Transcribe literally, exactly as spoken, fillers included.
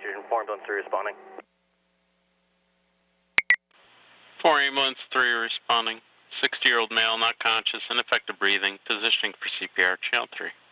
oxygen, four ambulance three responding. four ambulance three responding. sixty-year-old male, not conscious, ineffective breathing, positioning for C P R, channel three.